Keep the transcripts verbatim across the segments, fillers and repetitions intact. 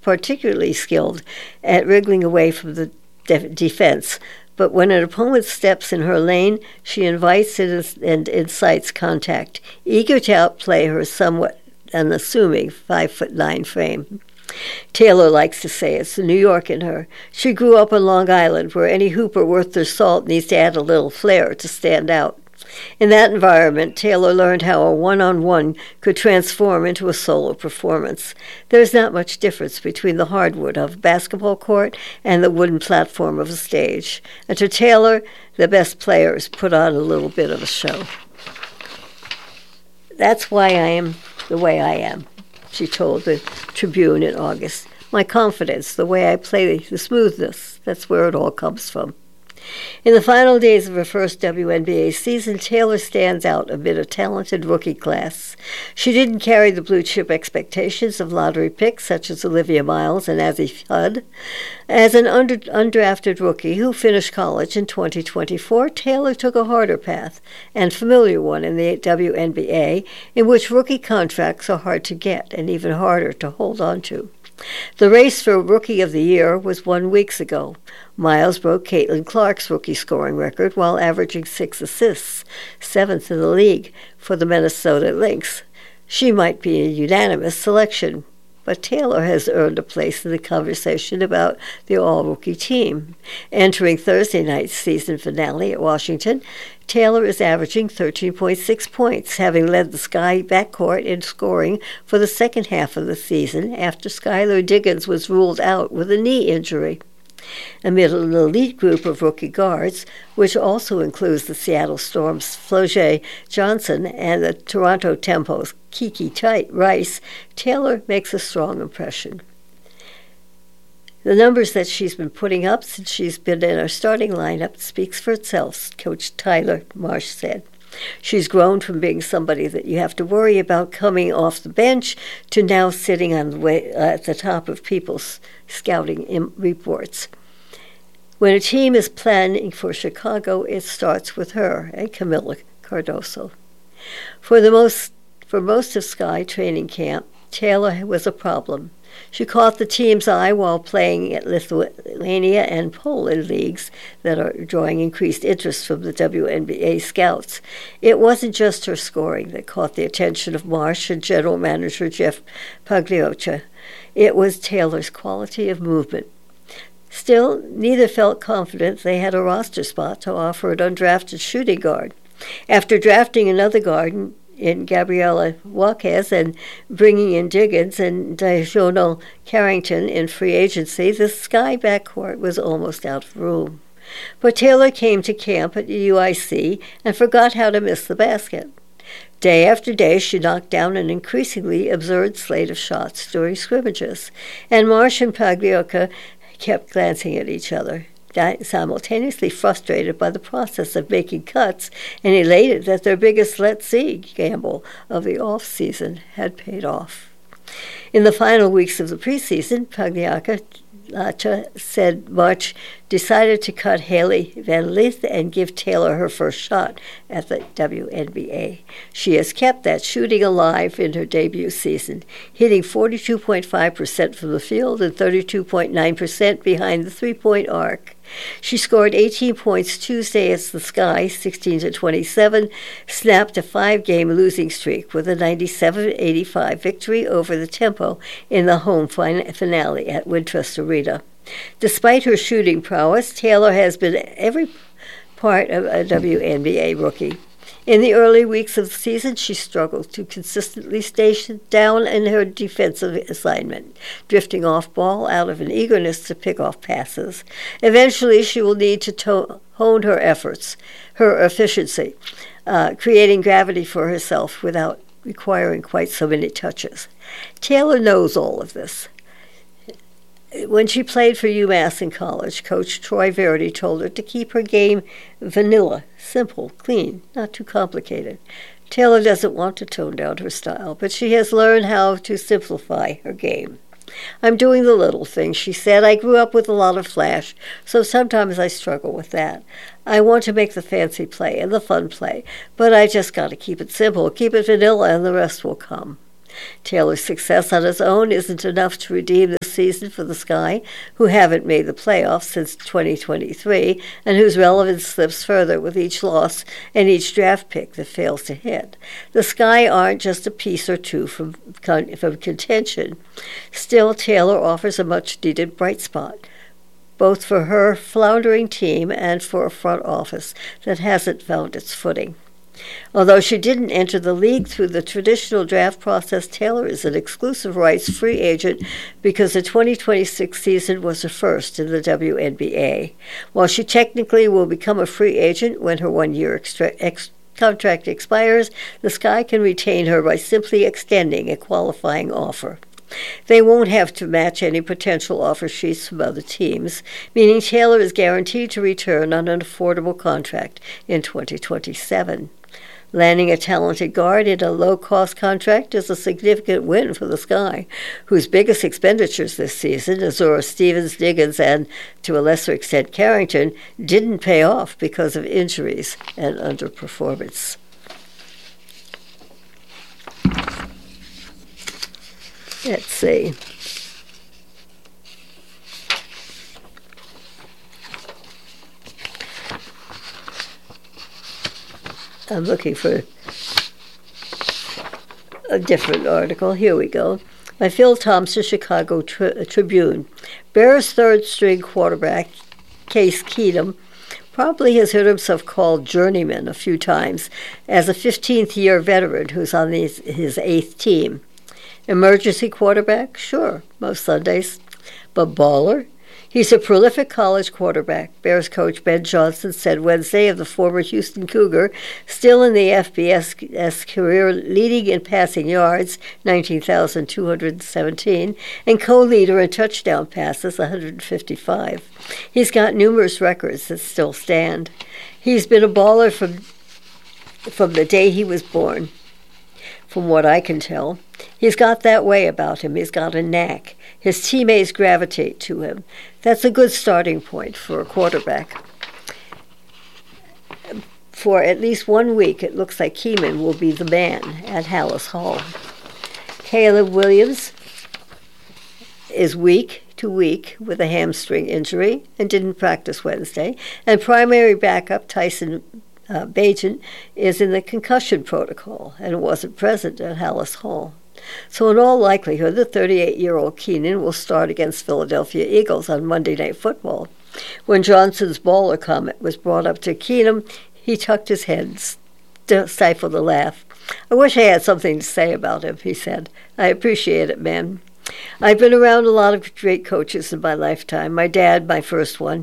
particularly skilled at wriggling away from the def- defense. But when an opponent steps in her lane, she invites and incites contact, eager to outplay her somewhat unassuming five foot nine frame. Taylor likes to say it's the New York in her. She grew up on Long Island, where any hooper worth their salt needs to add a little flair to stand out. In that environment, Taylor learned how a one-on-one could transform into a solo performance. There's not much difference between the hardwood of a basketball court and the wooden platform of a stage. And to Taylor, the best players put on a little bit of a show. That's why I am the way I am, she told the Tribune in August. My confidence, the way I play, the smoothness, that's where it all comes from. In the final days of her first W N B A season, Taylor stands out amid a talented rookie class. She didn't carry the blue-chip expectations of lottery picks such as Olivia Miles and Azzi Fudd. As an under, undrafted rookie who finished college in twenty twenty-four, Taylor took a harder path, and familiar one in the W N B A, in which rookie contracts are hard to get and even harder to hold on to. The race for Rookie of the Year was won weeks ago. Miles broke Caitlin Clark's rookie scoring record while averaging six assists, seventh in the league for the Minnesota Lynx. She might be a unanimous selection, but Taylor has earned a place in the conversation about the all-rookie team. Entering Thursday night's season finale at Washington, Taylor is averaging thirteen point six points, having led the Sky backcourt in scoring for the second half of the season after Skylar Diggins was ruled out with a knee injury. Amid an elite group of rookie guards, which also includes the Seattle Storm's Flau'jae Johnson and the Toronto Tempo's Kiki Rice, Taylor makes a strong impression. The numbers that she's been putting up since she's been in our starting lineup speaks for itself, Coach Tyler Marsh said. She's grown from being somebody that you have to worry about coming off the bench to now sitting on the way, uh, at the top of people's scouting im- reports. When a team is planning for Chicago, it starts with her and Camila Cardoso. For the most, for most of Sky training camp, Taylor was a problem. She caught the team's eye while playing at Lithuania and Poland leagues that are drawing increased interest from the W N B A scouts. It wasn't just her scoring that caught the attention of Marsh and general manager Jeff Pagliocca. It was Taylor's quality of movement. Still, neither felt confident they had a roster spot to offer an undrafted shooting guard. After drafting another guard in Gabriella Jaquez and bringing in Diggins and Dijonal Carrington in free agency, the Sky backcourt was almost out of room. But Taylor came to camp at U I C and forgot how to miss the basket. Day after day, she knocked down an increasingly absurd slate of shots during scrimmages, and Marsh and Pagliocca kept glancing at each other, simultaneously frustrated by the process of making cuts and elated that their biggest let's-see gamble of the off-season had paid off. In the final weeks of the preseason, Pagliocca said March decided to cut Haley Van Lith and give Taylor her first shot at the W N B A. She has kept that shooting alive in her debut season, hitting forty-two point five percent from the field and thirty-two point nine percent behind the three-point arc. She scored eighteen points Tuesday as the Sky, sixteen to twenty-seven, snapped a five-game losing streak with a ninety-seven eighty-five victory over the Tempo in the home fin- finale at Wintrust Arena. Despite her shooting prowess, Taylor has been every part of a W N B A rookie. In the early weeks of the season, she struggled to consistently stay down in her defensive assignment, drifting off ball out of an eagerness to pick off passes. Eventually, she will need to to- hone her efforts, her efficiency, uh, creating gravity for herself without requiring quite so many touches. Taylor knows all of this. When she played for UMass in college, Coach Troy Verity told her to keep her game vanilla, simple, clean, not too complicated. Taylor doesn't want to tone down her style, but she has learned how to simplify her game. I'm doing the little things, she said. I grew up with a lot of flash, so sometimes I struggle with that. I want to make the fancy play and the fun play, but I just got to keep it simple, keep it vanilla, and the rest will come. Taylor's success on his own isn't enough to redeem the season for the Sky, who haven't made the playoffs since twenty twenty-three, and whose relevance slips further with each loss and each draft pick that fails to hit. The Sky aren't just a piece or two from, from contention. Still, Taylor offers a much-needed bright spot, both for her floundering team and for a front office that hasn't found its footing. Although she didn't enter the league through the traditional draft process, Taylor is an exclusive rights free agent because the twenty twenty-six season was her first in the W N B A. While she technically will become a free agent when her one-year extra- ex- contract expires, the Sky can retain her by simply extending a qualifying offer. They won't have to match any potential offer sheets from other teams, meaning Taylor is guaranteed to return on an affordable contract in twenty twenty-seven. Landing a talented guard in a low-cost contract is a significant win for the Sky, whose biggest expenditures this season, Azura Stevens, Diggins, and, to a lesser extent, Carrington, didn't pay off because of injuries and underperformance. Let's see. I'm looking for a different article. Here we go. By Phil Thompson, Chicago Tri- Tribune. Bears third-string quarterback Case Keenum probably has heard himself called journeyman a few times as a fifteenth-year veteran who's on his, his eighth team. Emergency quarterback? Sure, most Sundays. But baller? He's a prolific college quarterback, Bears coach Ben Johnson said Wednesday of the former Houston Cougar, still in the F B S career, leading in passing yards, nineteen thousand two hundred seventeen, and co-leader in touchdown passes, one hundred fifty-five. He's got numerous records that still stand. He's been a baller from, from the day he was born, from what I can tell. He's got that way about him. He's got a knack. His teammates gravitate to him. That's a good starting point for a quarterback. For at least one week, it looks like Keenum will be the man at Halas Hall. Caleb Williams is week to week with a hamstring injury and didn't practice Wednesday. And primary backup Tyson uh, Bagent is in the concussion protocol and wasn't present at Halas Hall. So in all likelihood, the thirty-eight-year-old Keenan will start against Philadelphia Eagles on Monday Night Football. When Johnson's baller comment was brought up to Keenum, he tucked his head, st- stifled a laugh. I wish I had something to say about him, he said. I appreciate it, man. I've been around a lot of great coaches in my lifetime. My dad, my first one.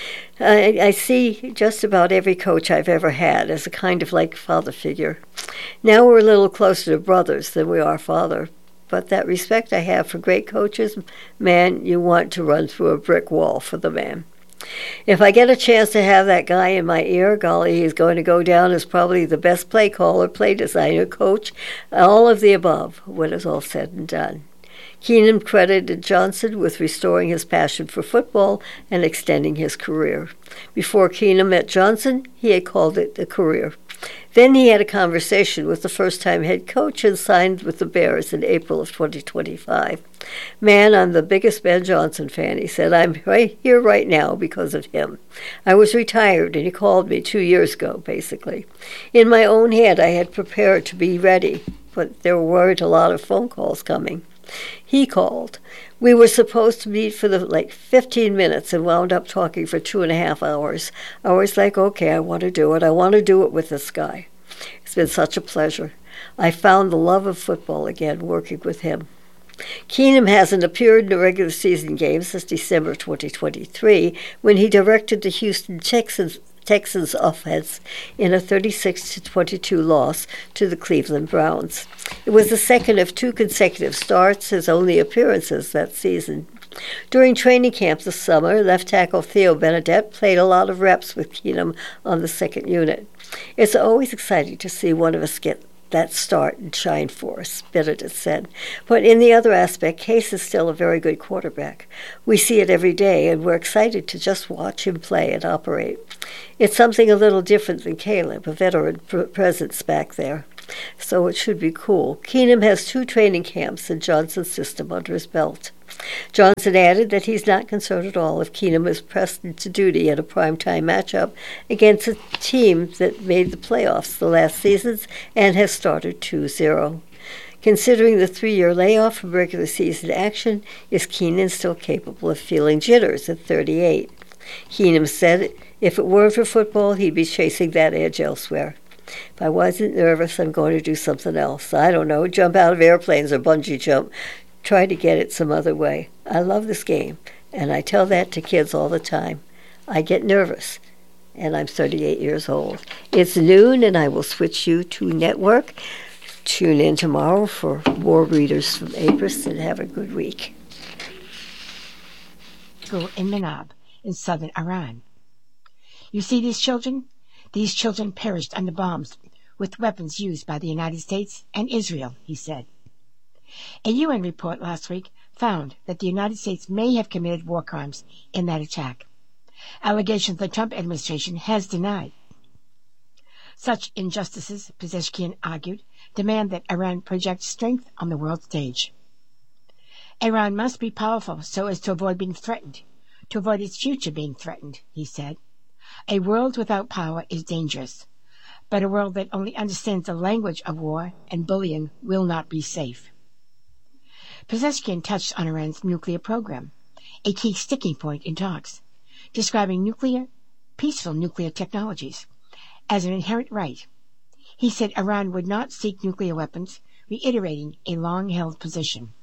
I, I see just about every coach I've ever had as a kind of like father figure. Now we're a little closer to brothers than we are father. But that respect I have for great coaches, man, you want to run through a brick wall for the man. If I get a chance to have that guy in my ear, golly, he's going to go down as probably the best play caller, play designer, coach, all of the above, when it's all said and done. Keenum credited Johnson with restoring his passion for football and extending his career. Before Keenum met Johnson, he had called it a career. Then he had a conversation with the first-time head coach and signed with the Bears in April of twenty twenty-five. Man, I'm the biggest Ben Johnson fan, he said. I'm right here right now because of him. I was retired, and he called me two years ago, basically. In my own head, I had prepared to be ready, but there weren't a lot of phone calls coming. He called. We were supposed to meet for the like fifteen minutes and wound up talking for two and a half hours. I was like, okay, I want to do it. I want to do it with this guy. It's been such a pleasure. I found the love of football again working with him. Keenum hasn't appeared in a regular season game since December twenty twenty-three, when he directed the Houston Texans Texans offense in a thirty-six to twenty-two loss to the Cleveland Browns. It was the second of two consecutive starts, his only appearances that season. During training camp this summer, left tackle Theo Bernadette played a lot of reps with Keenum on the second unit. It's always exciting to see one of us get that start and shine for us, Benedict said. But in the other aspect, Case is still a very good quarterback. We see it every day, and we're excited to just watch him play and operate. It's something a little different than Caleb, a veteran pr- presence back there. so it should be cool. Keenum has two training camps in Johnson's system under his belt. Johnson added that he's not concerned at all if Keenum is pressed into duty at a primetime matchup against a team that made the playoffs the last seasons and has started two zero. Considering the three-year layoff from regular season action, is Keenum still capable of feeling jitters at thirty-eight? Keenum said if it weren't for football, he'd be chasing that edge elsewhere. If I wasn't nervous, I'm going to do something else. I don't know, jump out of airplanes or bungee jump. Try to get it some other way. I love this game, and I tell that to kids all the time. I get nervous, and I'm thirty-eight years old. It's noon, and I will switch you to network. Tune in tomorrow for more readers from Apris, and have a good week. School in Manab, in southern Iran. You see these children? These children perished under bombs with weapons used by the United States and Israel, he said. A U N report last week found that the United States may have committed war crimes in that attack, allegations the Trump administration has denied. Such injustices, Pezeshkian argued, demand that Iran project strength on the world stage. Iran must be powerful so as to avoid being threatened, to avoid its future being threatened, he said. A world without power is dangerous, but a world that only understands the language of war and bullying will not be safe. Pezeshkian touched on Iran's nuclear program, a key sticking point in talks, describing nuclear, peaceful nuclear technologies as an inherent right. He said Iran would not seek nuclear weapons, reiterating a long-held position.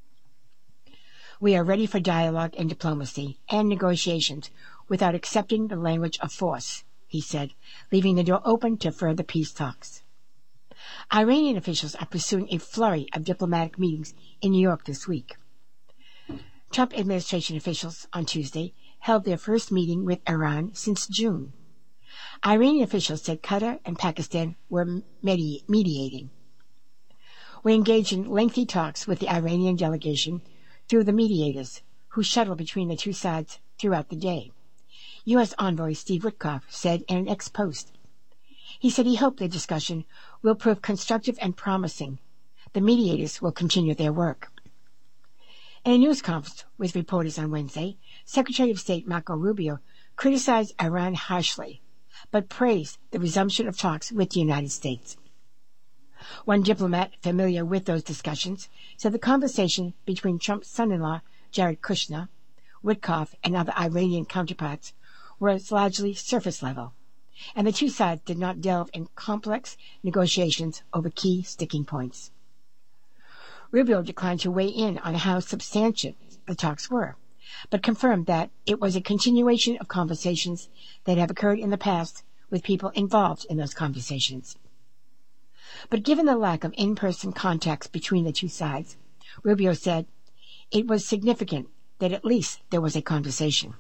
We are ready for dialogue and diplomacy and negotiations without accepting the language of force, he said, leaving the door open to further peace talks. Iranian officials are pursuing a flurry of diplomatic meetings in New York this week. Trump administration officials on Tuesday held their first meeting with Iran since June. Iranian officials said Qatar and Pakistan were medi- mediating. We engaged in lengthy talks with the Iranian delegation through the mediators, who shuttle between the two sides throughout the day, U S Envoy Steve Witkoff said in an ex-post. He said he hoped the discussion will prove constructive and promising. The mediators will continue their work. In a news conference with reporters on Wednesday, Secretary of State Marco Rubio criticized Iran harshly, but praised the resumption of talks with the United States. One diplomat familiar with those discussions said the conversation between Trump's son-in-law, Jared Kushner, Witkoff, and other Iranian counterparts was largely surface level, and the two sides did not delve in complex negotiations over key sticking points. Rubio declined to weigh in on how substantial the talks were, but confirmed that it was a continuation of conversations that have occurred in the past with people involved in those conversations. But given the lack of in-person contacts between the two sides, Rubio said it was significant that at least there was a conversation.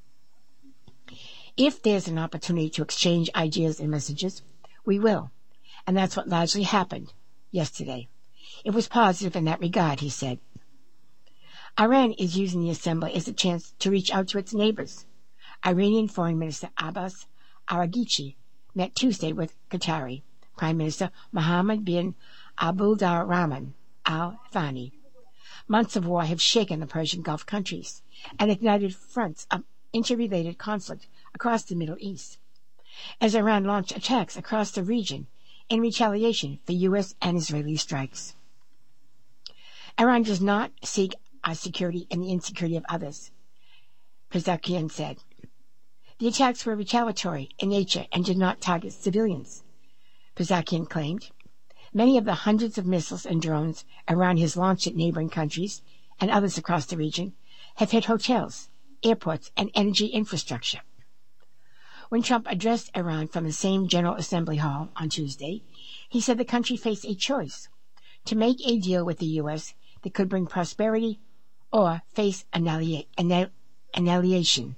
If there's an opportunity to exchange ideas and messages, we will, and that's what largely happened yesterday. It was positive in that regard, he said. Iran is using the assembly as a chance to reach out to its neighbors. Iranian Foreign Minister Abbas Araghchi met Tuesday with Qatari Prime Minister Mohammed bin Abdulrahman Al Thani. Months of war have shaken the Persian Gulf countries and ignited fronts of interrelated conflict across the Middle East, as Iran launched attacks across the region in retaliation for U S and Israeli strikes. Iran does not seek our security and the insecurity of others, Pezeshkian said. The attacks were retaliatory in nature and did not target civilians, Pezeshkian claimed. Many of the hundreds of missiles and drones Iran has launched at neighboring countries and others across the region have hit hotels, airports, and energy infrastructure. When Trump addressed Iran from the same General Assembly Hall on Tuesday, he said the country faced a choice: to make a deal with the U S that could bring prosperity or face annihilia- annihil- annihilation.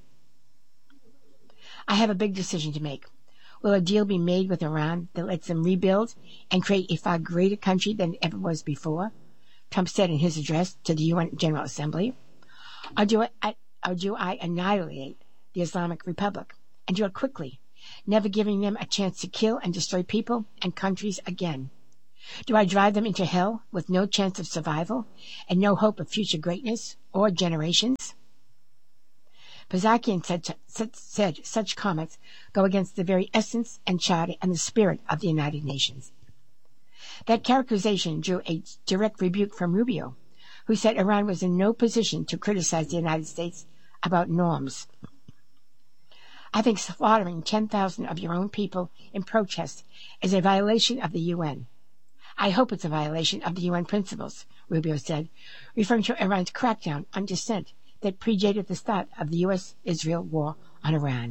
I have a big decision to make. Will a deal be made with Iran that lets them rebuild and create a far greater country than it ever was before? Trump said in his address to the U N General Assembly. Or do I, or do I annihilate the Islamic Republic, and do it quickly, never giving them a chance to kill and destroy people and countries again? Do I drive them into hell with no chance of survival and no hope of future greatness or generations? Pazakian said, said, said such comments go against the very essence and charter and the spirit of the United Nations. That characterization drew a direct rebuke from Rubio, who said Iran was in no position to criticize the United States about norms. I think slaughtering ten thousand of your own people in protest is a violation of the U N. I hope it's a violation of the U N principles, Rubio said, referring to Iran's crackdown on dissent that predated the start of the U S Israel war on Iran.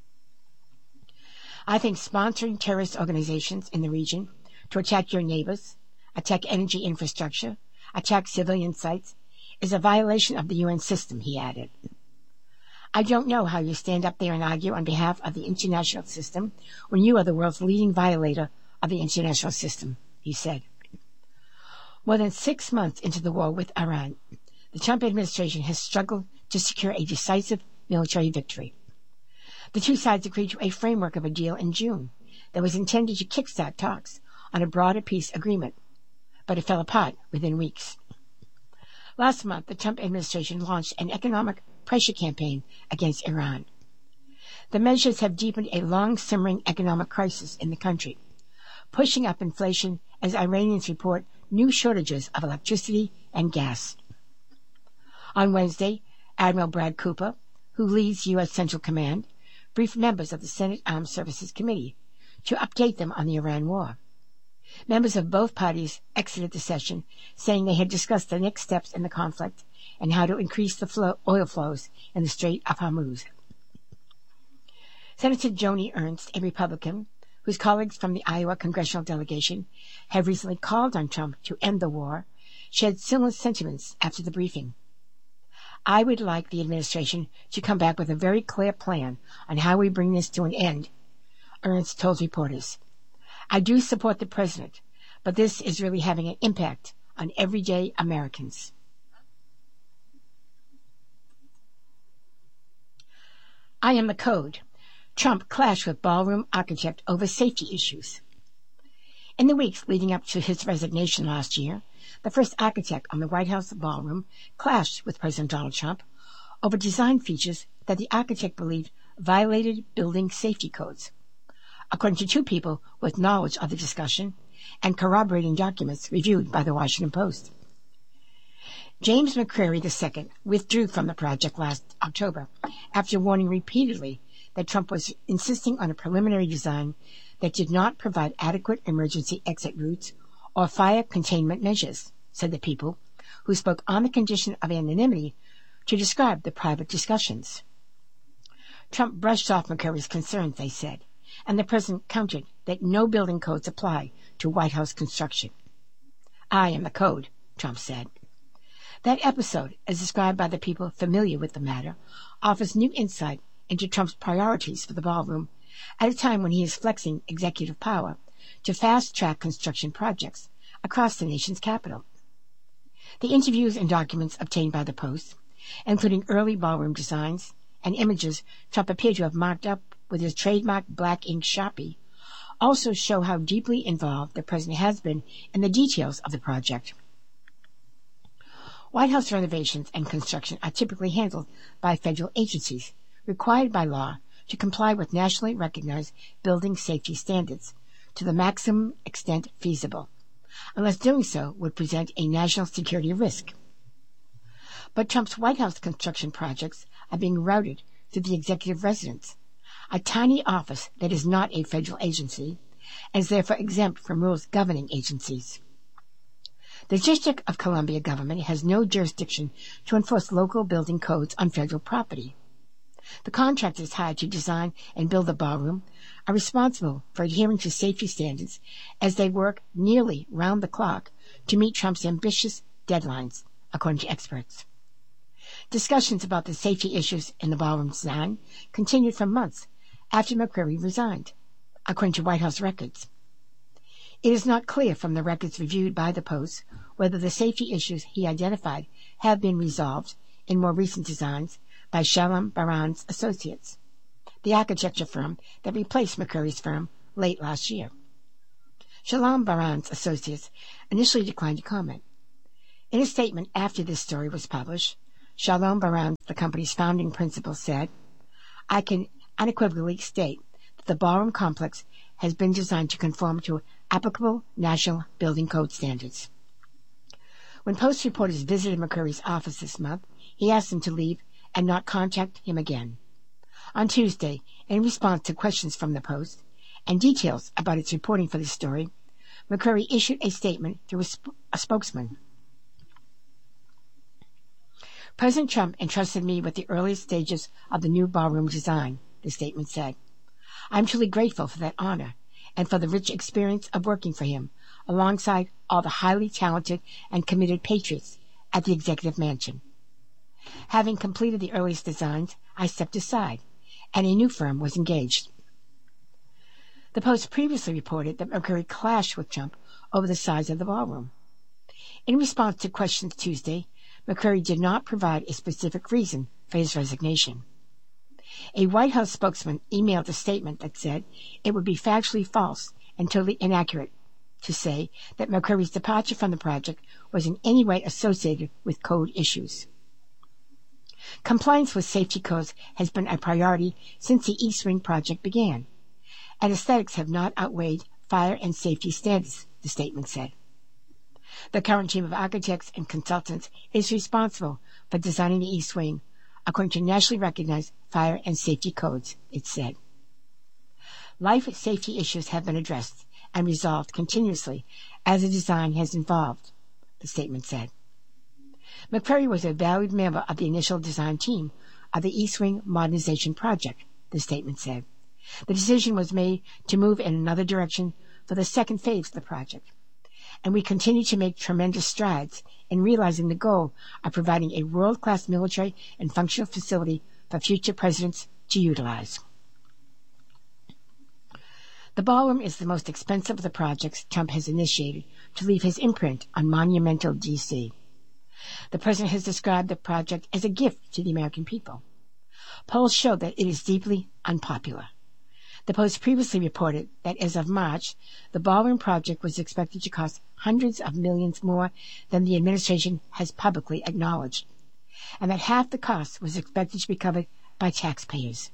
I think sponsoring terrorist organizations in the region to attack your neighbors, attack energy infrastructure, attack civilian sites, is a violation of the U N system, he added. I don't know how you stand up there and argue on behalf of the international system when you are the world's leading violator of the international system, he said. More than six months into the war with Iran, the Trump administration has struggled to secure a decisive military victory. The two sides agreed to a framework of a deal in June that was intended to kickstart talks on a broader peace agreement, but it fell apart within weeks. Last month, the Trump administration launched an economic pressure campaign against Iran. The measures have deepened a long-simmering economic crisis in the country, pushing up inflation as Iranians report new shortages of electricity and gas. On Wednesday, Admiral Brad Cooper, who leads U S Central Command, briefed members of the Senate Armed Services Committee to update them on the Iran war. Members of both parties exited the session, saying they had discussed the next steps in the conflict and how to increase the flow, oil flows in the Strait of Hormuz. Senator Joni Ernst, a Republican, whose colleagues from the Iowa congressional delegation have recently called on Trump to end the war, shared similar sentiments after the briefing. I would like the administration to come back with a very clear plan on how we bring this to an end, Ernst told reporters. I do support the president, but this is really having an impact on everyday Americans. I am the code. Trump clashed with ballroom architect over safety issues. In the weeks leading up to his resignation last year, the first architect on the White House ballroom clashed with President Donald Trump over design features that the architect believed violated building safety codes. According to two people with knowledge of the discussion and corroborating documents reviewed by the Washington Post. James McCreary the Second withdrew from the project last October after warning repeatedly that Trump was insisting on a preliminary design that did not provide adequate emergency exit routes or fire containment measures, said the people, who spoke on the condition of anonymity to describe the private discussions. Trump brushed off McCreary's concerns, they said, and the president countered that no building codes apply to White House construction. I am the code, Trump said. That episode, as described by the people familiar with the matter, offers new insight into Trump's priorities for the ballroom at a time when he is flexing executive power to fast-track construction projects across the nation's capital. The interviews and documents obtained by the Post, including early ballroom designs and images Trump appeared to have marked up with his trademark black ink Sharpie, also show how deeply involved the president has been in the details of the project. White House renovations and construction are typically handled by federal agencies, required by law to comply with nationally recognized building safety standards to the maximum extent feasible, unless doing so would present a national security risk. But Trump's White House construction projects are being routed through the executive residence, a tiny office that is not a federal agency and is therefore exempt from rules governing agencies. The District of Columbia government has no jurisdiction to enforce local building codes on federal property. The contractors hired to design and build the ballroom are responsible for adhering to safety standards as they work nearly round the clock to meet Trump's ambitious deadlines, according to experts. Discussions about the safety issues in the ballroom design continued for months after McCreary resigned, according to White House records. It is not clear from the records reviewed by the Post whether the safety issues he identified have been resolved in more recent designs by Shalom Baran's Associates, the architecture firm that replaced McCreary's firm late last year. Shalom Baran's associates initially declined to comment. In a statement after this story was published, Shalom Baran, the company's founding principal, said, "I can unequivocally state that the ballroom complex has been designed to conform to applicable national building code standards." When Post reporters visited McCurry's office this month, he asked them to leave and not contact him again. On Tuesday, in response to questions from the Post and details about its reporting for the story, McCurry issued a statement through a, sp- a spokesman. "President Trump entrusted me with the earliest stages of the new ballroom design," the statement said. "I'm truly grateful for that honor and for the rich experience of working for him alongside all the highly talented and committed patriots at the Executive Mansion. Having completed the earliest designs, I stepped aside, and a new firm was engaged." The Post previously reported that McCurry clashed with Trump over the size of the ballroom. In response to questions Tuesday, McCurry did not provide a specific reason for his resignation. A White House spokesman emailed a statement that said it would be factually false and totally inaccurate to say that McCurry's departure from the project was in any way associated with code issues. "Compliance with safety codes has been a priority since the East Wing project began, and aesthetics have not outweighed fire and safety standards," the statement said. "The current team of architects and consultants is responsible for designing the East Wing according to nationally recognized fire and safety codes," it said. "Life safety issues have been addressed and resolved continuously as the design has evolved," the statement said. McCurry was a valued member of the initial design team of the East Wing Modernization Project, the statement said. "The decision was made to move in another direction for the second phase of the project, and we continue to make tremendous strides in realizing the goal of providing a world-class military and functional facility for future presidents to utilize." The ballroom is the most expensive of the projects Trump has initiated to leave his imprint on monumental D C. The president has described the project as a gift to the American people. Polls show that it is deeply unpopular. The Post previously reported that as of March, the ballroom project was expected to cost hundreds of millions more than the administration has publicly acknowledged, and that half the cost was expected to be covered by taxpayers.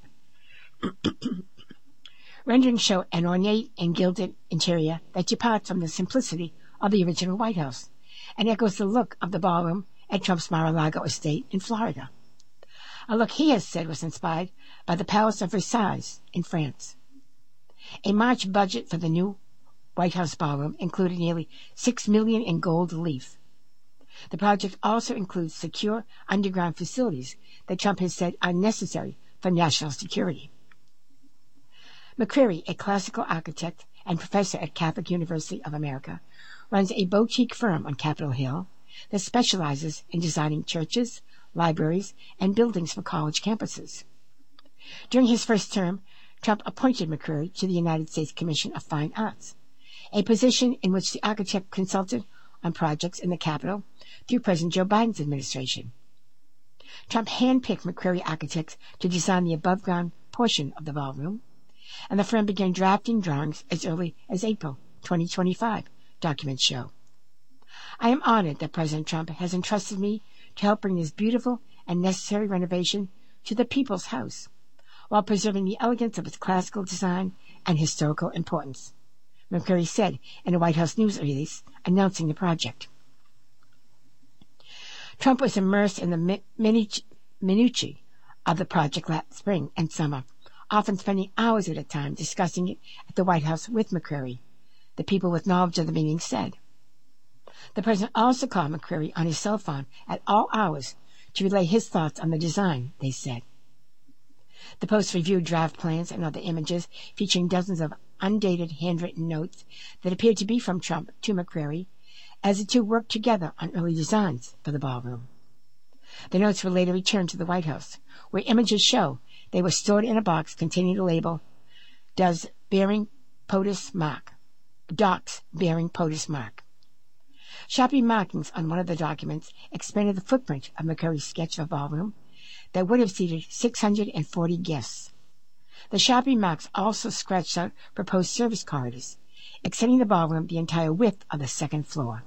Renderings show an ornate and gilded interior that departs from the simplicity of the original White House and echoes the look of the ballroom at Trump's Mar-a-Lago estate in Florida. A look he has said was inspired by the Palace of Versailles in France. A March budget for the new White House ballroom included nearly six million dollars in gold leaf. The project also includes secure underground facilities that Trump has said are necessary for national security. McCurry, a classical architect and professor at Catholic University of America, runs a boutique firm on Capitol Hill that specializes in designing churches, libraries, and buildings for college campuses. During his first term, Trump appointed McCurry to the United States Commission of Fine Arts, a position in which the architect consulted on projects in the Capitol through President Joe Biden's administration. Trump handpicked McCurry architects to design the above-ground portion of the ballroom, and the firm began drafting drawings as early as April twenty twenty-five, documents show. "I am honored that President Trump has entrusted me to help bring this beautiful and necessary renovation to the People's House, while preserving the elegance of its classical design and historical importance," McCurry said in a White House news release announcing the project. Trump was immersed in the minutiae of the project last spring and summer, often spending hours at a time discussing it at the White House with McCurry, the people with knowledge of the meeting said. The president also called McCurry on his cell phone at all hours to relay his thoughts on the design, they said. The Post reviewed draft plans and other images featuring dozens of undated handwritten notes that appeared to be from Trump to McCurry as the two worked together on early designs for the ballroom. The notes were later returned to the White House, where images show they were stored in a box containing the label, Does bearing POTUS mark. Docs bearing POTUS mark. Sharpie markings on one of the documents expanded the footprint of McCurry's sketch of a ballroom that would have seated six hundred forty guests. The Sharpie marks also scratched out proposed service corridors extending the ballroom the entire width of the second floor.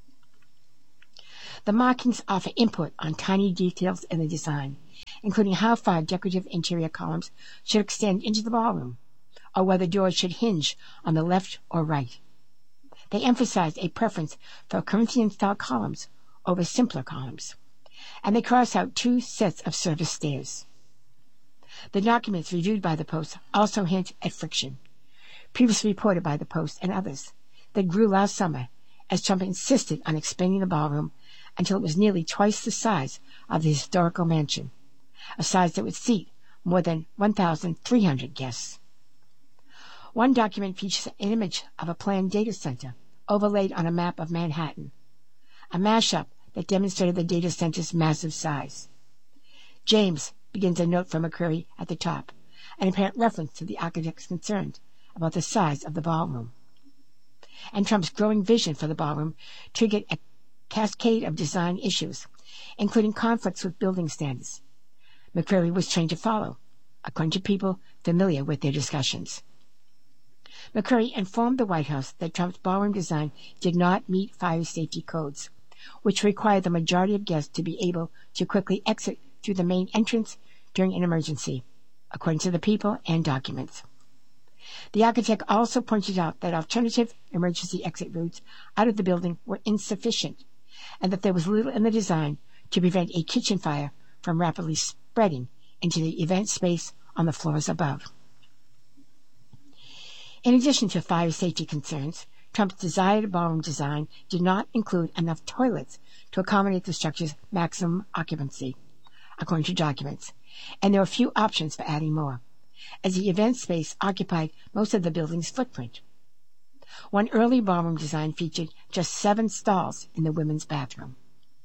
The markings offer input on tiny details in the design, including how far decorative interior columns should extend into the ballroom, or whether doors should hinge on the left or right. They emphasize a preference for Corinthian-style columns over simpler columns, and they cross out two sets of service stairs. The documents reviewed by the Post also hint at friction, previously reported by the Post and others, that grew last summer as Trump insisted on expanding the ballroom until it was nearly twice the size of the historical mansion, a size that would seat more than one thousand three hundred guests. One document features an image of a planned data center overlaid on a map of Manhattan, a mashup that demonstrated the data center's massive size. James begins a note from McCrary at the top, an apparent reference to the architect's concerned about the size of the ballroom. And Trump's growing vision for the ballroom triggered a cascade of design issues, including conflicts with building standards. McCrary was trained to follow, according to people familiar with their discussions. McCrary informed the White House that Trump's ballroom design did not meet fire safety codes, which required the majority of guests to be able to quickly exit through the main entrance during an emergency, according to the people and documents. The architect also pointed out that alternative emergency exit routes out of the building were insufficient, and that there was little in the design to prevent a kitchen fire from rapidly spreading into the event space on the floors above. In addition to fire safety concerns, Trump's desired ballroom design did not include enough toilets to accommodate the structure's maximum occupancy, according to documents, and there were few options for adding more, as the event space occupied most of the building's footprint. One early ballroom design featured just seven stalls in the women's bathroom.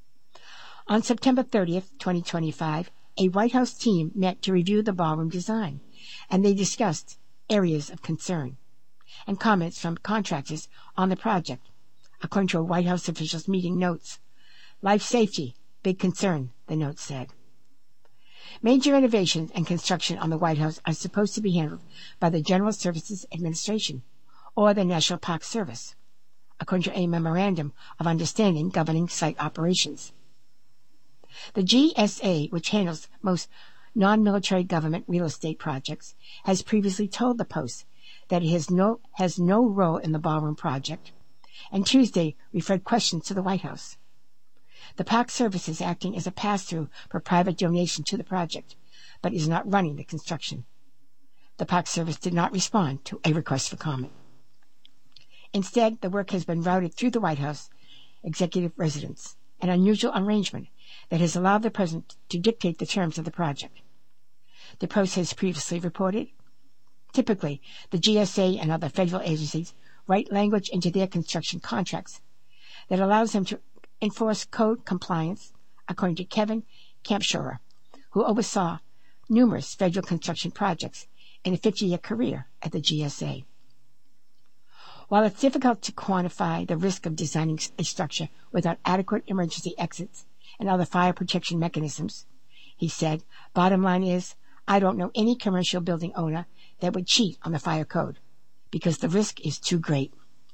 On September thirtieth, twenty twenty-five, a White House team met to review the ballroom design, and they discussed areas of concern and comments from contractors on the project, according to a White House official's meeting notes. Life safety, big concern, the note said. Major renovations and construction on the White House are supposed to be handled by the General Services Administration or the National Park Service, according to a memorandum of understanding governing site operations. The G S A, which handles most non-military government real estate projects, has previously told the Post that it has no, has no role in the ballroom project, and Tuesday referred questions to the White House. The Park Service is acting as a pass-through for private donation to the project, but is not running the construction. The Park Service did not respond to a request for comment. Instead, the work has been routed through the White House executive residence, an unusual arrangement that has allowed the President to dictate the terms of the project. The Post has previously reported, typically, the G S A and other federal agencies write language into their construction contracts that allows them to enforce code compliance, according to Kevin Kampschroer, who oversaw numerous federal construction projects in a fifty-year career at the G S A. While it's difficult to quantify the risk of designing a structure without adequate emergency exits and other fire protection mechanisms, he said, bottom line is, I don't know any commercial building owner that would cheat on the fire code, because the risk is too great.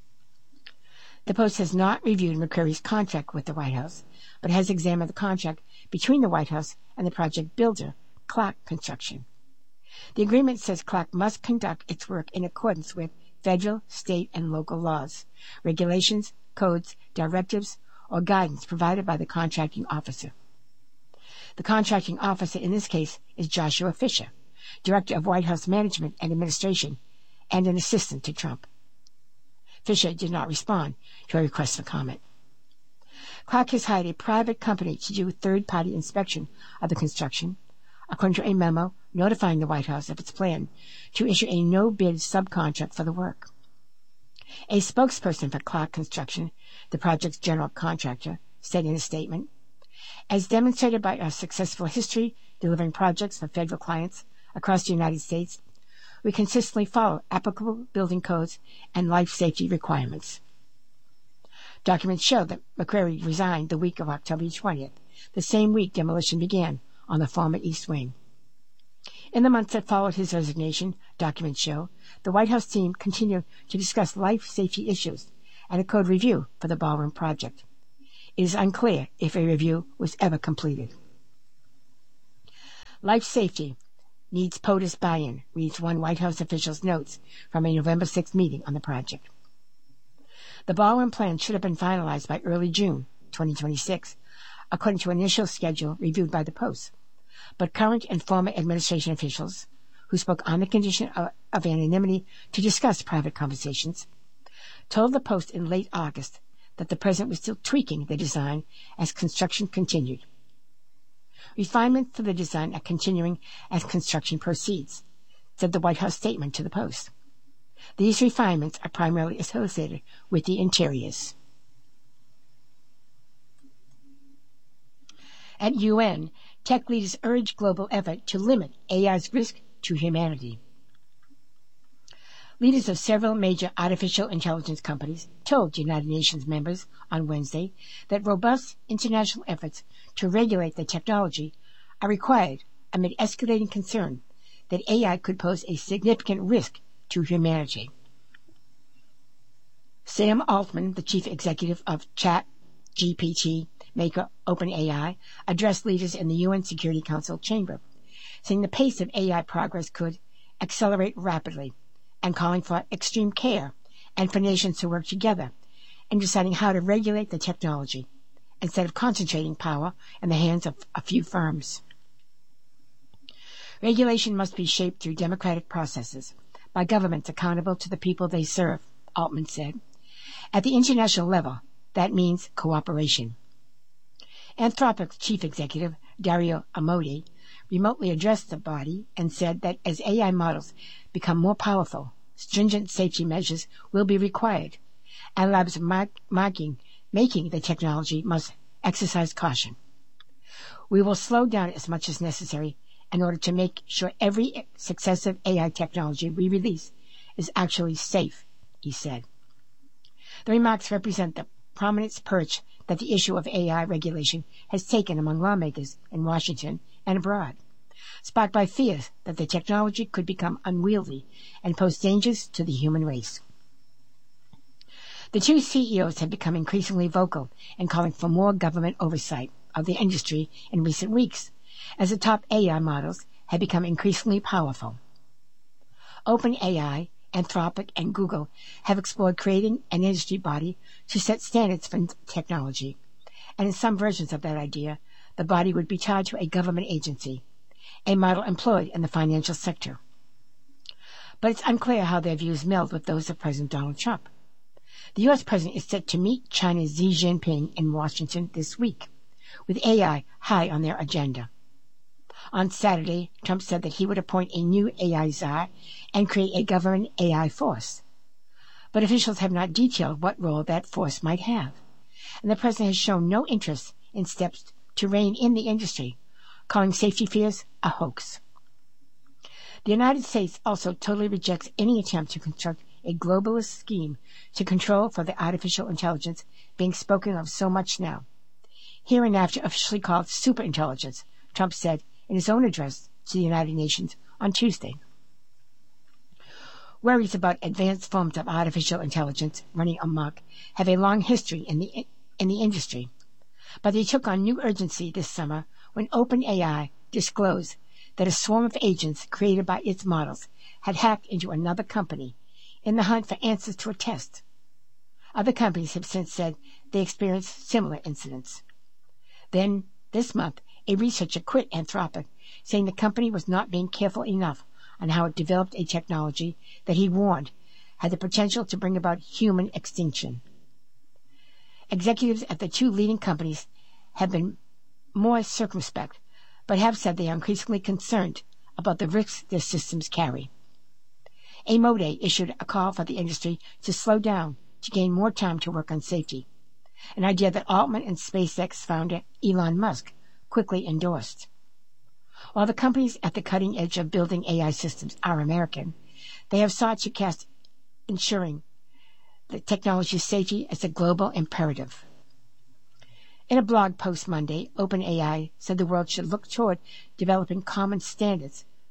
The Post has not reviewed McCrary's contract with the White House, but has examined the contract between the White House and the project builder, Clark Construction. The agreement says Clark must conduct its work in accordance with federal, state, and local laws, regulations, codes, directives, or guidance provided by the contracting officer. The contracting officer in this case is Joshua Fisher, Director of White House Management and Administration, and an assistant to Trump. Fisher did not respond to a request for comment. Clark has hired a private company to do third-party inspection of the construction, according to a memo notifying the White House of its plan to issue a no-bid subcontract for the work. A spokesperson for Clark Construction, the project's general contractor, said in a statement, as demonstrated by our successful history delivering projects for federal clients across the United States, we consistently follow applicable building codes and life safety requirements. Documents show that McCrary resigned the week of October twentieth, the same week demolition began on the former East Wing. In the months that followed his resignation, documents show, the White House team continued to discuss life safety issues and a code review for the Ballroom project. It is unclear if a review was ever completed. Life safety needs POTUS buy-in, reads one White House official's notes from a November sixth meeting on the project. The Ballroom plan should have been finalized by early June twenty twenty-six, according to an initial schedule reviewed by the Post. But current and former administration officials, who spoke on the condition of, of anonymity to discuss private conversations, told the Post in late August that the president was still tweaking the design as construction continued. Refinements to the design are continuing as construction proceeds, said the White House statement to the Post. These refinements are primarily associated with the interiors. At U N, tech leaders urge global effort to limit A I's risk to humanity. Leaders of several major artificial intelligence companies told United Nations members on Wednesday that robust international efforts to regulate the technology are required amid escalating concern that A I could pose a significant risk to humanity. Sam Altman, the chief executive of ChatGPT maker OpenAI, addressed leaders in the U N Security Council chamber, saying the pace of A I progress could accelerate rapidly, and calling for extreme care and for nations to work together in deciding how to regulate the technology instead of concentrating power in the hands of a few firms. Regulation must be shaped through democratic processes by governments accountable to the people they serve, Altman said. At the international level, that means cooperation. Anthropic's chief executive, Dario Amodei, remotely addressed the body and said that as A I models become more powerful, stringent safety measures will be required, and labs mark, marking, making the technology must exercise caution. We will slow down as much as necessary in order to make sure every successive A I technology we release is actually safe, he said. The remarks represent the prominent perch that the issue of A I regulation has taken among lawmakers in Washington and abroad, sparked by fears that the technology could become unwieldy and pose dangers to the human race. The two C E Os have become increasingly vocal in calling for more government oversight of the industry in recent weeks, as the top A I models have become increasingly powerful. OpenAI, Anthropic, and Google have explored creating an industry body to set standards for technology, and in some versions of that idea, the body would be tied to a government agency, a model employed in the financial sector. But it's unclear how their views meld with those of President Donald Trump. The U S president is set to meet China's Xi Jinping in Washington this week, with A I high on their agenda. On Saturday, Trump said that he would appoint a new A I czar and create a government A I force. But officials have not detailed what role that force might have, and the president has shown no interest in steps to rein in the industry, calling safety fears a hoax. The United States also totally rejects any attempt to construct a globalist scheme to control for the artificial intelligence being spoken of so much now, hereinafter officially called superintelligence, Trump said in his own address to the United Nations on Tuesday. Worries about advanced forms of artificial intelligence running amok have a long history in the in the industry, but they took on new urgency this summer when OpenAI disclosed that a swarm of agents created by its models had hacked into another company in the hunt for answers to a test. Other companies have since said they experienced similar incidents. Then, this month, a researcher quit Anthropic, saying the company was not being careful enough on how it developed a technology that he warned had the potential to bring about human extinction. Executives at the two leading companies have been more circumspect, but have said they are increasingly concerned about the risks their systems carry. Amodei issued a call for the industry to slow down to gain more time to work on safety, an idea that Altman and SpaceX founder Elon Musk quickly endorsed. While the companies at the cutting edge of building A I systems are American, they have sought to cast ensuring the technology's safety as a global imperative. In a blog post Monday, OpenAI said the world should look toward developing common standards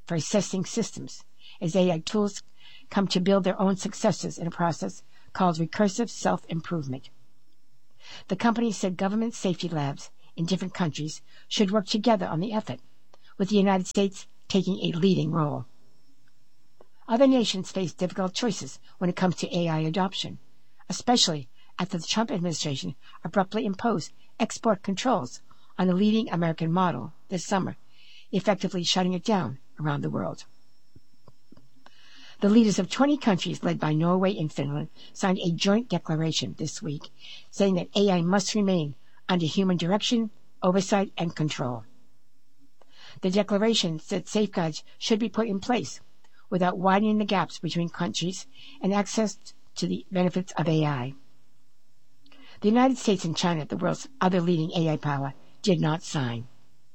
for assessing systems as A I tools come to build their own successors in a process called recursive self-improvement. The company said government safety labs in different countries should work together on the effort, with the United States taking a leading role. Other nations face difficult choices when it comes to A I adoption, especially after the Trump administration abruptly imposed export controls on the leading American model this summer, effectively shutting it down around the world. The leaders of twenty countries, led by Norway and Finland, signed a joint declaration this week saying that A I must remain under human direction, oversight, and control. The declaration said safeguards should be put in place without widening the gaps between countries and access to the benefits of A I. The United States and China, the world's other leading A I power, did not sign.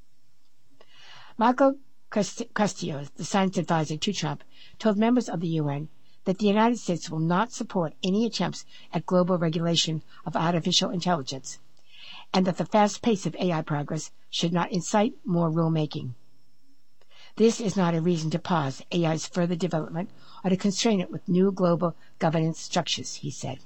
Marco Castillo, the science advisor to Trump, told members of the U N that the United States will not support any attempts at global regulation of artificial intelligence, and that the fast pace of A I progress should not incite more rulemaking. This is not a reason to pause A I's further development or to constrain it with new global governance structures, he said.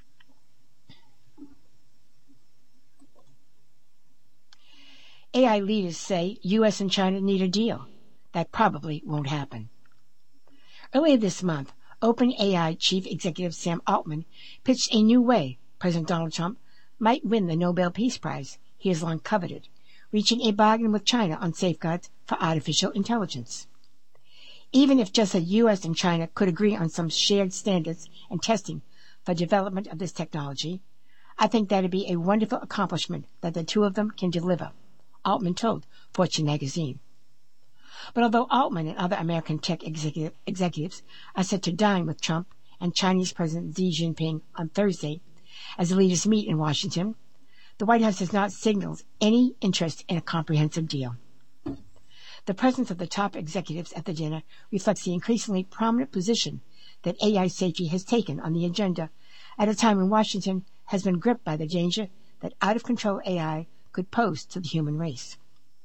A I leaders say U S and China need a deal. That probably won't happen. Earlier this month, OpenAI chief executive Sam Altman pitched a new way President Donald Trump might win the Nobel Peace Prize he has long coveted, reaching a bargain with China on safeguards for artificial intelligence. Even if just the U S and China could agree on some shared standards and testing for development of this technology, I think that would be a wonderful accomplishment that the two of them can deliver, Altman told Fortune magazine. But although Altman and other American tech executive, executives are set to dine with Trump and Chinese President Xi Jinping on Thursday as the leaders meet in Washington, the White House has not signaled any interest in a comprehensive deal. The presence of the top executives at the dinner reflects the increasingly prominent position that A I safety has taken on the agenda at a time when Washington has been gripped by the danger that out-of-control A I could pose to the human race.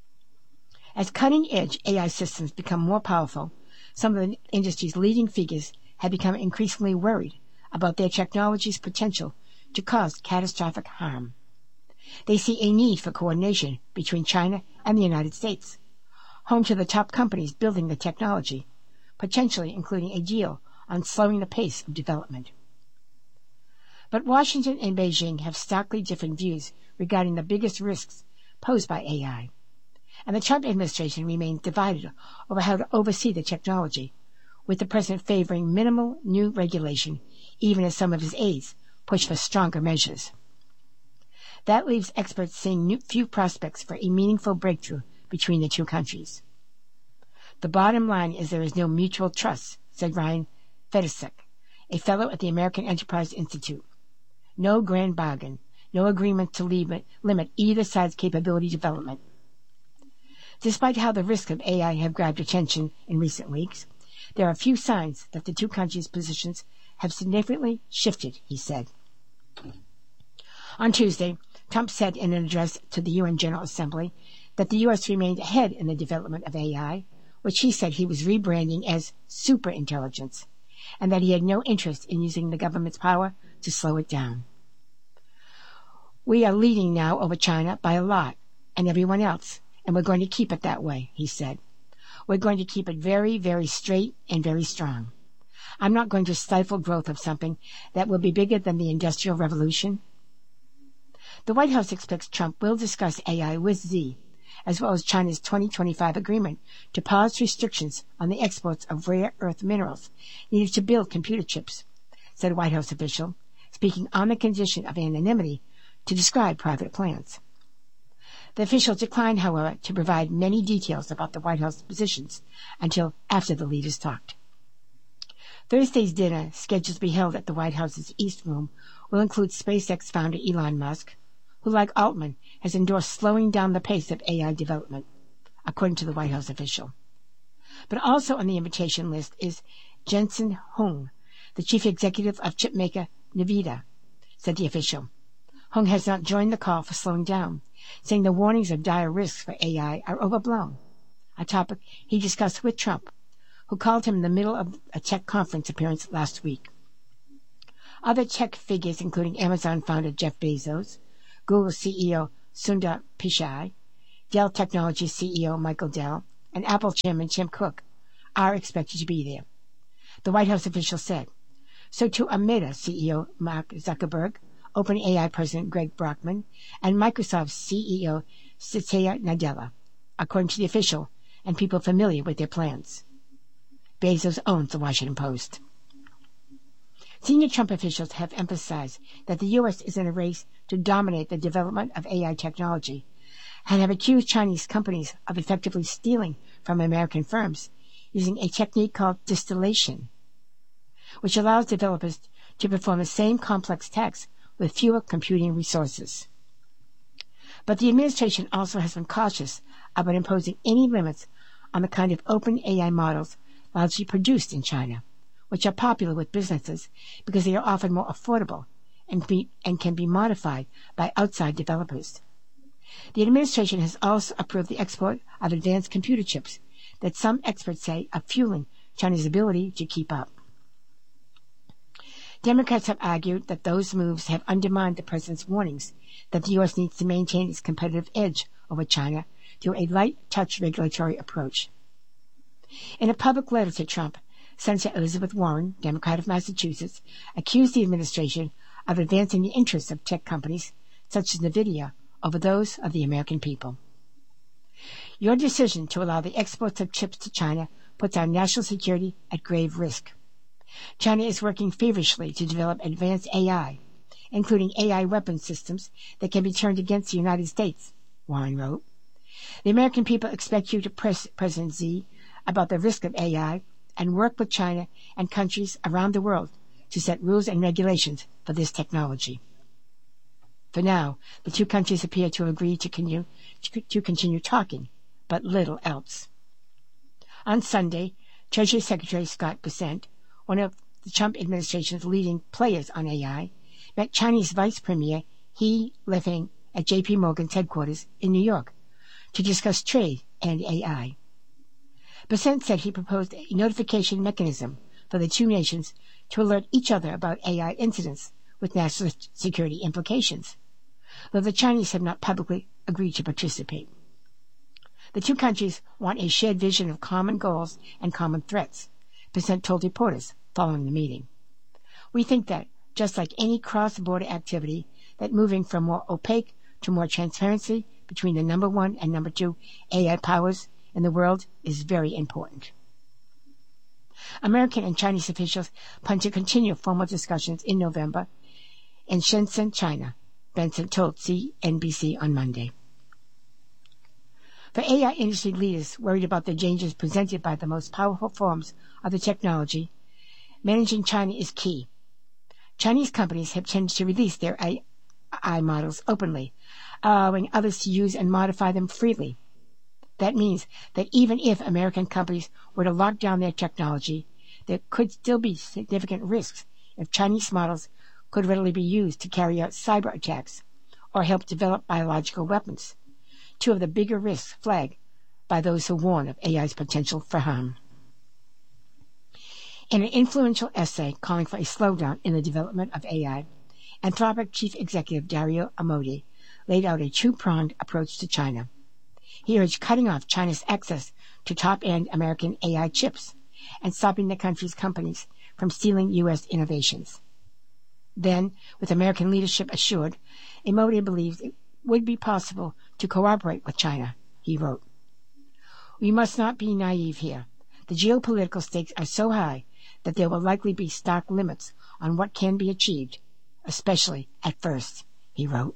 As cutting-edge A I systems become more powerful, some of the industry's leading figures have become increasingly worried about their technology's potential to cause catastrophic harm. They see a need for coordination between China and the United States, home to the top companies building the technology, potentially including a deal on slowing the pace of development. But Washington and Beijing have starkly different views regarding the biggest risks posed by A I, and the Trump administration remains divided over how to oversee the technology, with the president favoring minimal new regulation, even as some of his aides push for stronger measures. That leaves experts seeing new, few prospects for a meaningful breakthrough between the two countries. The bottom line is there is no mutual trust, said Ryan Fedesek, a fellow at the American Enterprise Institute. No grand bargain, no agreement to limit, limit either side's capability development. Despite how the risks of A I have grabbed attention in recent weeks, there are few signs that the two countries' positions have significantly shifted, he said. On Tuesday, Trump said in an address to the U N General Assembly that the U S remained ahead in the development of A I, which he said he was rebranding as superintelligence, and that he had no interest in using the government's power to slow it down. We are leading now over China by a lot, and everyone else, and we're going to keep it that way, he said. We're going to keep it very, very straight and very strong. I'm not going to stifle growth of something that will be bigger than the Industrial Revolution. The White House expects Trump will discuss A I with Xi, as well as China's twenty twenty-five agreement to pause restrictions on the exports of rare earth minerals needed to build computer chips, said a White House official, speaking on the condition of anonymity to describe private plans. The official declined, however, to provide many details about the White House positions until after the leaders talked. Thursday's dinner, scheduled to be held at the White House's East Room, will include SpaceX founder Elon Musk, who, like Altman, has endorsed slowing down the pace of A I development, according to the White House official. But also on the invitation list is Jensen Huang, the chief executive of chipmaker NVIDIA, said the official. Huang has not joined the call for slowing down, saying the warnings of dire risks for A I are overblown. a topic he discussed with Trump, who called him in the middle of a tech conference appearance last week. Other tech figures, including Amazon founder Jeff Bezos, Google C E O Sundar Pichai, Dell Technologies C E O Michael Dell, and Apple Chairman Tim Cook, are expected to be there. The White House official said. So too are Meta C E O Mark Zuckerberg, OpenAI President Greg Brockman, and Microsoft C E O Satya Nadella, according to the official and people familiar with their plans. Bezos owns the Washington Post. Senior Trump officials have emphasized that the U S is in a race to dominate the development of A I technology and have accused Chinese companies of effectively stealing from American firms using a technique called distillation, which allows developers to perform the same complex tasks with fewer computing resources. But the administration also has been cautious about imposing any limits on the kind of open A I models largely produced in China, which are popular with businesses because they are often more affordable and, be, and can be modified by outside developers. The administration has also approved the export of advanced computer chips that some experts say are fueling China's ability to keep up. Democrats have argued that those moves have undermined the president's warnings that the U S needs to maintain its competitive edge over China through a light-touch regulatory approach. In a public letter to Trump, Senator Elizabeth Warren, Democrat of Massachusetts, accused the administration of advancing the interests of tech companies such as NVIDIA over those of the American people. Your decision to allow the exports of chips to China puts our national security at grave risk. China is working feverishly to develop advanced A I, including A I weapon systems that can be turned against the United States, Warren wrote. The American people expect you to press President Xi about the risk of A I and work with China and countries around the world to set rules and regulations for this technology. For now, the two countries appear to agree to continue, to continue talking, but little else. On Sunday, Treasury Secretary Scott Bessent, one of the Trump administration's leading players on A I, met Chinese Vice Premier He Lifeng at J P Morgan's headquarters in New York to discuss trade and A I. Bessent said he proposed a notification mechanism for the two nations to alert each other about A I incidents with national security implications, though the Chinese have not publicly agreed to participate. The two countries want a shared vision of common goals and common threats, Bessent told reporters following the meeting. We think that, just like any cross-border activity, that moving from more opaque to more transparency between the number one and number two A I powers in the world is very important. American and Chinese officials plan to continue formal discussions in November in Shenzhen, China, Benson told C N B C on Monday. For A I industry leaders worried about the dangers presented by the most powerful forms of the technology, managing China is key. Chinese companies have tended to release their A I models openly, allowing others to use and modify them freely. That means that even if American companies were to lock down their technology, there could still be significant risks if Chinese models could readily be used to carry out cyber attacks or help develop biological weapons, two of the bigger risks flagged by those who warn of A I's potential for harm. In an influential essay calling for a slowdown in the development of A I, Anthropic Chief Executive Dario Amodei laid out a two-pronged approach to China. He urged cutting off China's access to top-end American A I chips and stopping the country's companies from stealing U S innovations. Then, with American leadership assured, Amodei believes it would be possible to cooperate with China, he wrote. We must not be naive here. The geopolitical stakes are so high that there will likely be stark limits on what can be achieved, especially at first, he wrote.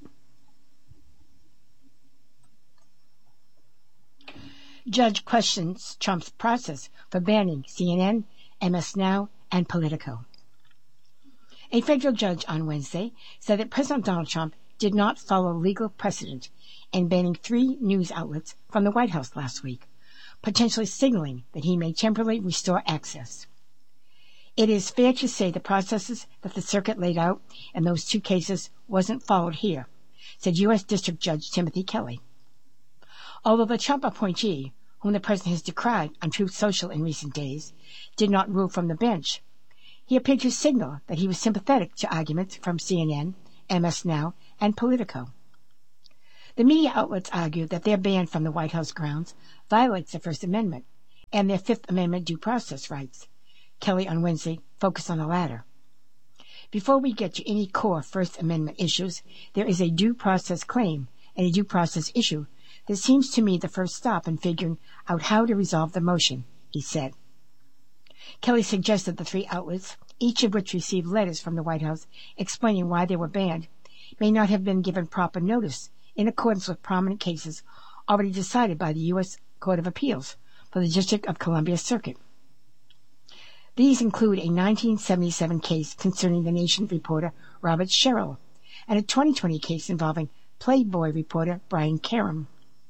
Judge questions Trump's process for banning C N N, M S Now, and Politico. A federal judge on Wednesday said that President Donald Trump did not follow legal precedent in banning three news outlets from the White House last week, potentially signaling that he may temporarily restore access. It is fair to say the processes that the circuit laid out in those two cases wasn't followed here, said U S District Judge Timothy Kelly. Although the Trump appointee whom the president has decried on Truth Social in recent days, did not rule from the bench. He appeared to signal that he was sympathetic to arguments from C N N, M S Now, and Politico. The media outlets argue that their ban from the White House grounds violates the First Amendment and their Fifth Amendment due process rights. Kelly on Wednesday focused on the latter. Before we get to any core First Amendment issues, there is a due process claim and a due process issue that seems to me the first stop in figuring out how to resolve the motion, he said. Kelly suggested the three outlets, each of which received letters from the White House explaining why they were banned, may not have been given proper notice in accordance with prominent cases already decided by the U S Court of Appeals for the District of Columbia Circuit. These include a nineteen seventy-seven case concerning the Nation reporter Robert Sherrill and a twenty twenty case involving Playboy reporter Brian Karem.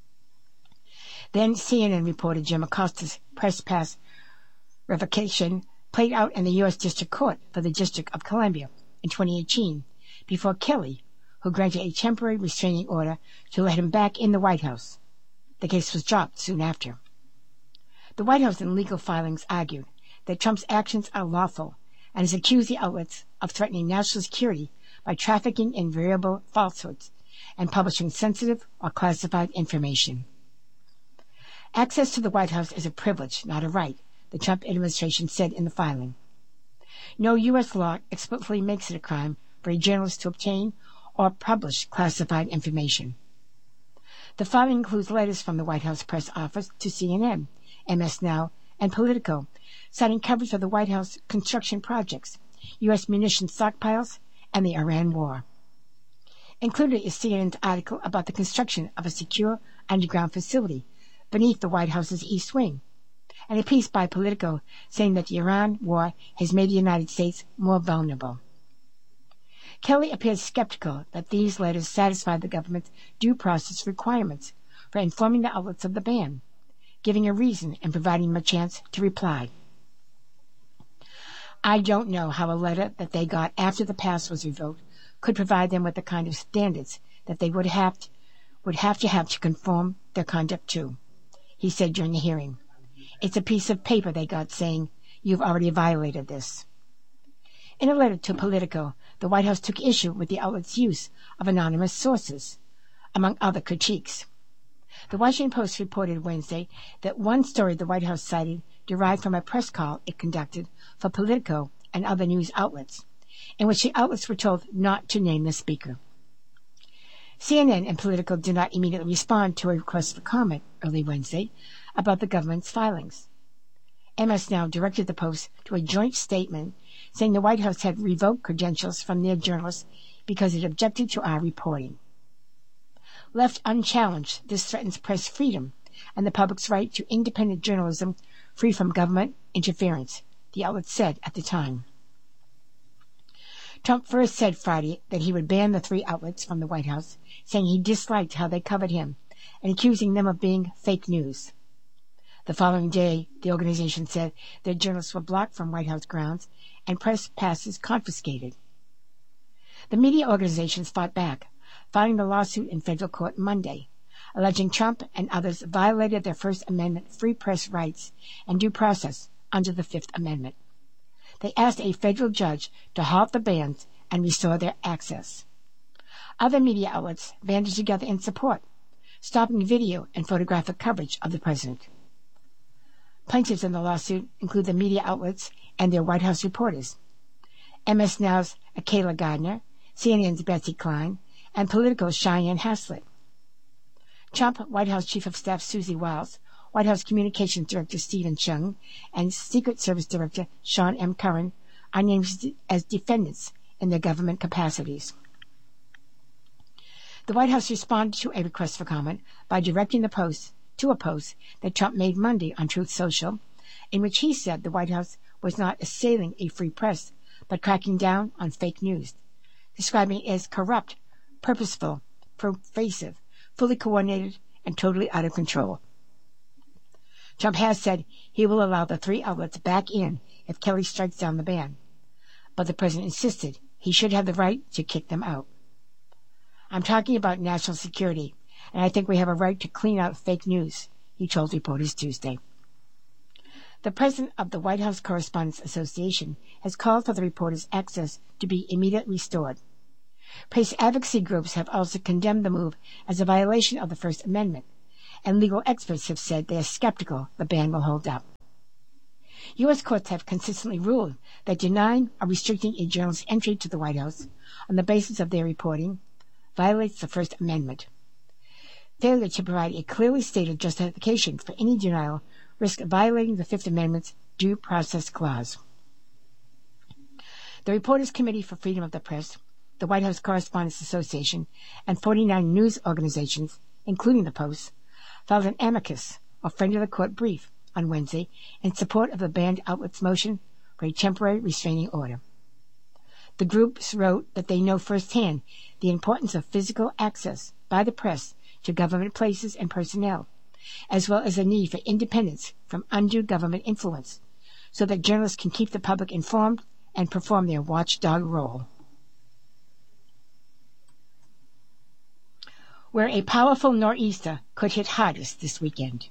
Then C N N reporter Jim Acosta's press pass revocation played out in the U S District Court for the District of Columbia in twenty eighteen before Kelly, who granted a temporary restraining order to let him back in the White House. The case was dropped soon after. The White House in legal filings argued that Trump's actions are lawful and has accused the outlets of threatening national security by trafficking in variable falsehoods and publishing sensitive or classified information. Access to the White House is a privilege, not a right, the Trump administration said in the filing. No U S law explicitly makes it a crime for a journalist to obtain or publish classified information. The filing includes letters from the White House press office to C N N, M S Now, and Politico, citing coverage of the White House construction projects, U S munitions stockpiles, and the Iran war. Included is C N N's article about the construction of a secure underground facility beneath the White House's East Wing, and a piece by Politico saying that the Iran war has made the United States more vulnerable. Kelly appears skeptical that these letters satisfy the government's due process requirements for informing the outlets of the ban, giving a reason and providing them a chance to reply. I don't know how a letter that they got after the pass was revoked could provide them with the kind of standards that they would have to, would have to have to conform their conduct to, he said during the hearing. It's a piece of paper they got saying, you've already violated this. In a letter to Politico, the White House took issue with the outlet's use of anonymous sources, among other critiques. The Washington Post reported Wednesday that one story the White House cited derived from a press call it conducted for Politico and other news outlets, in which the outlets were told not to name the speaker. C N N and Politico did not immediately respond to a request for comment early Wednesday about the government's filings. M S Now directed the Post to a joint statement saying the White House had revoked credentials from their journalists because it objected to our reporting. Left unchallenged, this threatens press freedom and the public's right to independent journalism free from government interference, the outlet said at the time. Trump first said Friday that he would ban the three outlets from the White House, saying he disliked how they covered him and accusing them of being fake news. The following day, the organization said their journalists were blocked from White House grounds and press passes confiscated. The media organizations fought back, filing the lawsuit in federal court Monday, alleging Trump and others violated their First Amendment free press rights and due process under the Fifth Amendment. They asked a federal judge to halt the bans and restore their access. Other media outlets banded together in support, stopping video and photographic coverage of the president. Plaintiffs in the lawsuit include the media outlets and their White House reporters, M S Now's Akayla Gardner, C N N's Betsy Klein, and Politico's Cheyenne Haslett. Trump White House Chief of Staff Susie Wiles, White House Communications Director Stephen Chung, and Secret Service Director Sean M. Curran are named as defendants in their government capacities. The White House responded to a request for comment by directing the Post to a post that Trump made Monday on Truth Social, in which he said the White House was not assailing a free press, but cracking down on fake news, describing it as corrupt, purposeful, pervasive, fully coordinated, and totally out of control. Trump has said he will allow the three outlets back in if Kelly strikes down the ban, but the president insisted he should have the right to kick them out. I'm talking about national security, and I think we have a right to clean out fake news, he told reporters Tuesday. The president of the White House Correspondents Association has called for the reporters' access to be immediately restored. Press advocacy groups have also condemned the move as a violation of the First Amendment, and legal experts have said they are skeptical the ban will hold up. U S courts have consistently ruled that denying or restricting a journalist's entry to the White House on the basis of their reporting violates the First Amendment. Failure to provide a clearly stated justification for any denial risks violating the Fifth Amendment's Due Process Clause. The Reporters Committee for Freedom of the Press, the White House Correspondents Association, and forty-nine news organizations, including the Post, filed an amicus, or friend of the court brief, on Wednesday in support of the banned outlet's motion for a temporary restraining order. The groups wrote that they know firsthand the importance of physical access by the press to government places and personnel, as well as the need for independence from undue government influence, so that journalists can keep the public informed and perform their watchdog role. Where a powerful nor'easter could hit hardest this weekend.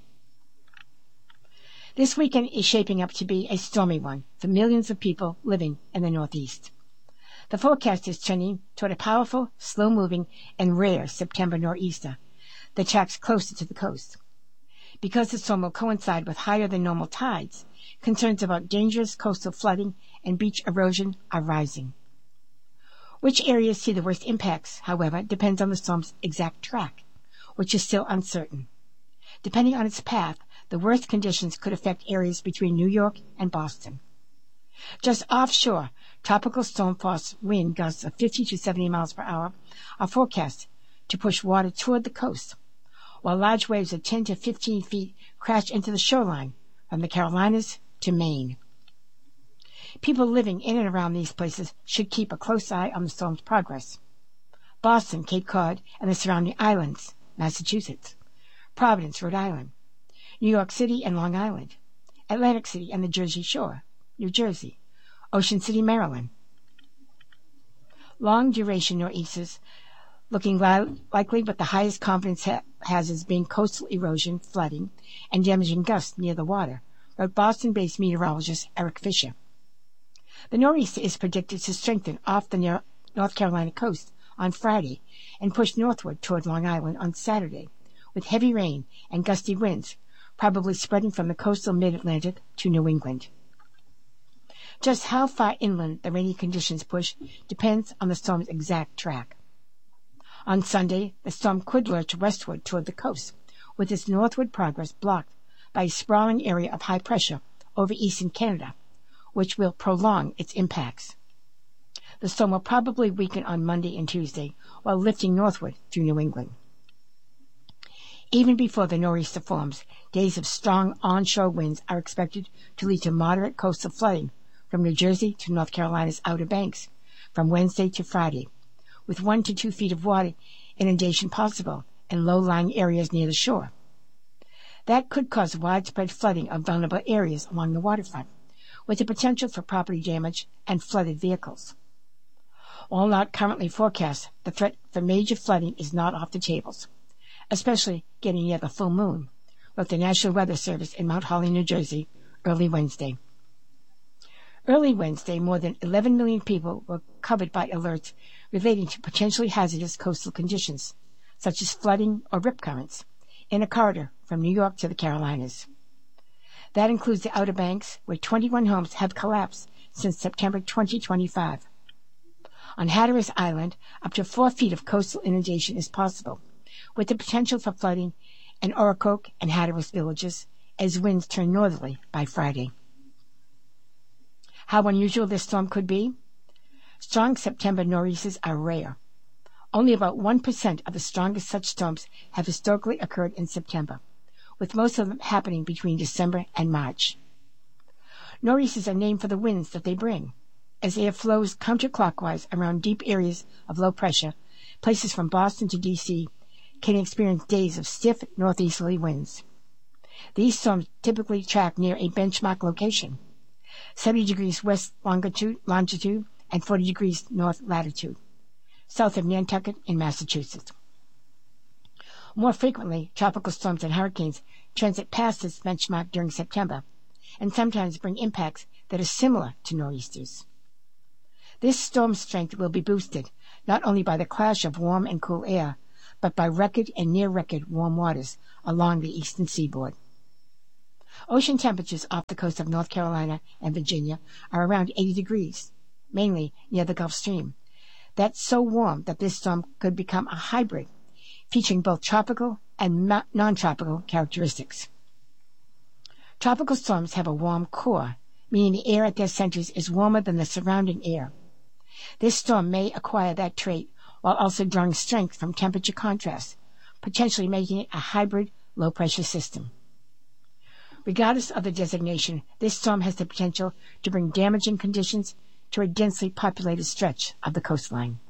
This weekend is shaping up to be a stormy one for millions of people living in the Northeast. The forecast is trending toward a powerful, slow-moving, and rare September nor'easter that tracks closer to the coast. Because the storm will coincide with higher-than-normal tides, concerns about dangerous coastal flooding and beach erosion are rising. Which areas see the worst impacts, however, depends on the storm's exact track, which is still uncertain. Depending on its path, the worst conditions could affect areas between New York and Boston. Just offshore, tropical storm force wind gusts of fifty to seventy miles per hour are forecast to push water toward the coast, while large waves of ten to fifteen feet crash into the shoreline from the Carolinas to Maine. People living in and around these places should keep a close eye on the storm's progress. Boston, Cape Cod, and the surrounding islands, Massachusetts, Providence, Rhode Island, New York City and Long Island, Atlantic City and the Jersey Shore, New Jersey, Ocean City, Maryland. Long-duration nor'easters looking li- likely, but the highest confidence ha- hazards being coastal erosion, flooding, and damaging gusts near the water, wrote Boston-based meteorologist Eric Fisher. The nor'easter is predicted to strengthen off the near- North Carolina coast on Friday and push northward toward Long Island on Saturday, with heavy rain and gusty winds probably spreading from the coastal mid-Atlantic to New England. Just how far inland the rainy conditions push depends on the storm's exact track. On Sunday, the storm could lurch westward toward the coast, with its northward progress blocked by a sprawling area of high pressure over eastern Canada, which will prolong its impacts. The storm will probably weaken on Monday and Tuesday, while lifting northward through New England. Even before the nor'easter forms, days of strong onshore winds are expected to lead to moderate coastal flooding from New Jersey to North Carolina's Outer Banks from Wednesday to Friday, with one to two feet of water inundation possible in low-lying areas near the shore. That could cause widespread flooding of vulnerable areas along the waterfront, with the potential for property damage and flooded vehicles. While not currently forecast, the threat for major flooding is not off the tables, especially getting near the full moon, wrote the National Weather Service in Mount Holly, New Jersey, early Wednesday. Early Wednesday, more than eleven million people were covered by alerts relating to potentially hazardous coastal conditions, such as flooding or rip currents, in a corridor from New York to the Carolinas. That includes the Outer Banks, where twenty-one homes have collapsed since September twenty twenty-five. On Hatteras Island, up to four feet of coastal inundation is possible, with the potential for flooding in Oracoke and Hatteras villages as winds turn northerly by Friday. How unusual this storm could be? Strong September nor'easters are rare. Only about one percent of the strongest such storms have historically occurred in September, with most of them happening between December and March. Nor'easters are named for the winds that they bring, as air flows counterclockwise around deep areas of low pressure. Places from Boston to D C can experience days of stiff northeasterly winds. These storms typically track near a benchmark location, seventy degrees west longitude, longitude and forty degrees north latitude, south of Nantucket in Massachusetts. More frequently, tropical storms and hurricanes transit past this benchmark during September, and sometimes bring impacts that are similar to nor'easters. This storm strength will be boosted not only by the clash of warm and cool air, but by record and near-record warm waters along the eastern seaboard. Ocean temperatures off the coast of North Carolina and Virginia are around eighty degrees, mainly near the Gulf Stream. That's so warm that this storm could become a hybrid, featuring both tropical and non-tropical characteristics. Tropical storms have a warm core, meaning the air at their centers is warmer than the surrounding air. This storm may acquire that trait while also drawing strength from temperature contrast, potentially making it a hybrid low-pressure system. Regardless of the designation, this storm has the potential to bring damaging conditions to a densely populated stretch of the coastline.